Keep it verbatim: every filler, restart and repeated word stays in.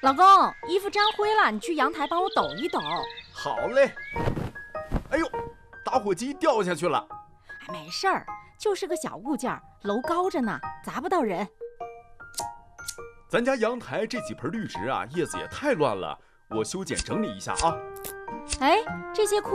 老公，衣服沾灰了，你去阳台帮我抖一抖。 好嘞。哎呦，打火机掉下去了。 哎，没事儿，就是个小物件，楼高着呢，砸不到人。 咱家阳台这几盆绿植啊，叶子也太乱了，我修剪整理一下啊。 哎，这些枯